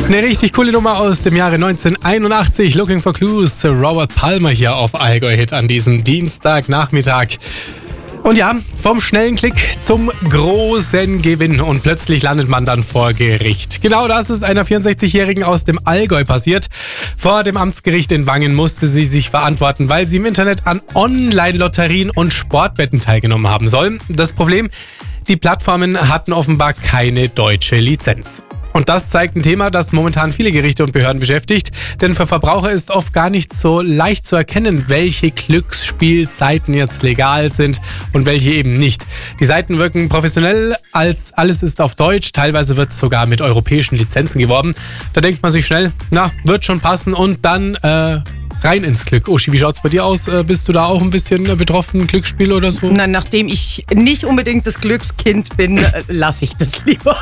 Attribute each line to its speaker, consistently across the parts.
Speaker 1: Eine richtig coole Nummer aus dem Jahre 1981. Looking for Clues. Robert Palmer hier auf Allgäu Hit an diesem Dienstagnachmittag. Und ja, vom schnellen Klick zum großen Gewinn und plötzlich landet man dann vor Gericht. Genau das ist einer 64-Jährigen aus dem Allgäu passiert. Vor dem Amtsgericht in Wangen musste sie sich verantworten, weil sie im Internet an Online-Lotterien und Sportwetten teilgenommen haben soll. Das Problem, die Plattformen hatten offenbar keine deutsche Lizenz. Und das zeigt ein Thema, das momentan viele Gerichte und Behörden beschäftigt. Denn für Verbraucher ist oft gar nicht so leicht zu erkennen, welche Glücksspielseiten jetzt legal sind und welche eben nicht. Die Seiten wirken professionell, als alles ist auf Deutsch. Teilweise wird sogar mit europäischen Lizenzen geworben. Da denkt man sich schnell, na, wird schon passen und dann rein ins Glück. Uschi, wie schaut's bei dir aus? Bist du da auch ein bisschen betroffen, Glücksspiel oder so?
Speaker 2: Na, nachdem ich nicht unbedingt das Glückskind bin, lasse ich das lieber.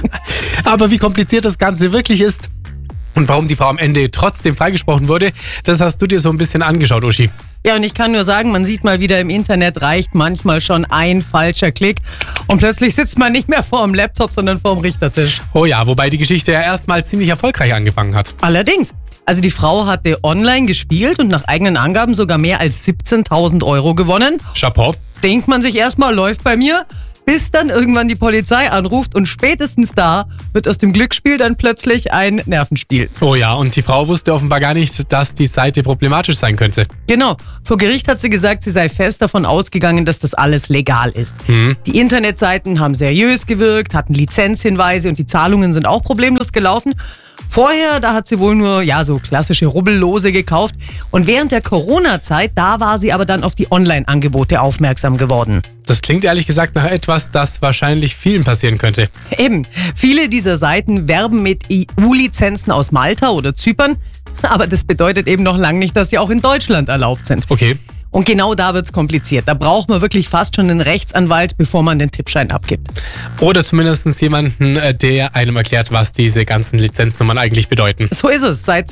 Speaker 1: Aber wie kompliziert das Ganze wirklich ist und warum die Frau am Ende trotzdem freigesprochen wurde, das hast du dir so ein bisschen angeschaut, Uschi.
Speaker 2: Ja, und ich kann nur sagen, man sieht mal wieder im Internet, reicht manchmal schon ein falscher Klick und plötzlich sitzt man nicht mehr vor dem Laptop, sondern vor dem Richtertisch.
Speaker 1: Oh ja, wobei die Geschichte ja erstmal ziemlich erfolgreich angefangen hat.
Speaker 2: Allerdings. Also die Frau hatte online gespielt und nach eigenen Angaben sogar mehr als 17.000 € gewonnen.
Speaker 1: Chapeau.
Speaker 2: Denkt man sich erstmal, läuft bei mir, bis dann irgendwann die Polizei anruft und spätestens da wird aus dem Glücksspiel dann plötzlich ein Nervenspiel.
Speaker 1: Oh ja, und die Frau wusste offenbar gar nicht, dass die Seite problematisch sein könnte.
Speaker 2: Genau. Vor Gericht hat sie gesagt, sie sei fest davon ausgegangen, dass das alles legal ist. Die Internetseiten haben seriös gewirkt, hatten Lizenzhinweise und die Zahlungen sind auch problemlos gelaufen. Vorher, da hat sie wohl nur, so klassische Rubbellose gekauft. Und während der Corona-Zeit, da war sie aber dann auf die Online-Angebote aufmerksam geworden.
Speaker 1: Das klingt ehrlich gesagt nach etwas, das wahrscheinlich vielen passieren könnte.
Speaker 2: Eben, viele dieser Seiten werben mit EU-Lizenzen aus Malta oder Zypern. Aber das bedeutet eben noch lange nicht, dass sie auch in Deutschland erlaubt sind.
Speaker 1: Okay.
Speaker 2: Und genau da wird's kompliziert. Da braucht man wirklich fast schon einen Rechtsanwalt, bevor man den Tippschein abgibt.
Speaker 1: Oder zumindest jemanden, der einem erklärt, was diese ganzen Lizenznummern eigentlich bedeuten.
Speaker 2: So ist es. Seit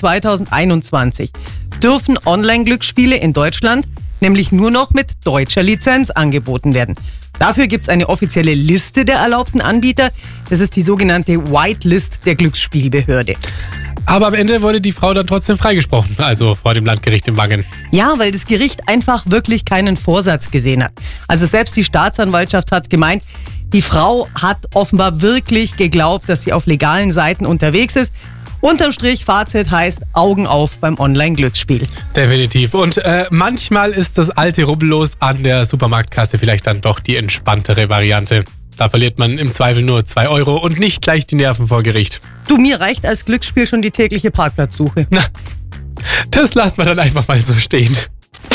Speaker 2: 2021 dürfen Online-Glücksspiele in Deutschland nämlich nur noch mit deutscher Lizenz angeboten werden. Dafür gibt's eine offizielle Liste der erlaubten Anbieter. Das ist die sogenannte Whitelist der Glücksspielbehörde.
Speaker 1: Aber am Ende wurde die Frau dann trotzdem freigesprochen, also vor dem Landgericht in Wangen.
Speaker 2: Ja, weil das Gericht einfach wirklich keinen Vorsatz gesehen hat. Also selbst die Staatsanwaltschaft hat gemeint, die Frau hat offenbar wirklich geglaubt, dass sie auf legalen Seiten unterwegs ist. Unterm Strich, Fazit heißt, Augen auf beim Online-Glücksspiel.
Speaker 1: Definitiv. Und manchmal ist das alte Rubbellos an der Supermarktkasse vielleicht dann doch die entspanntere Variante. Da verliert man im Zweifel nur 2 € und nicht gleich die Nerven vor Gericht.
Speaker 2: Du, mir reicht als Glücksspiel schon die tägliche Parkplatzsuche.
Speaker 1: Na, das lassen wir dann einfach mal so stehen.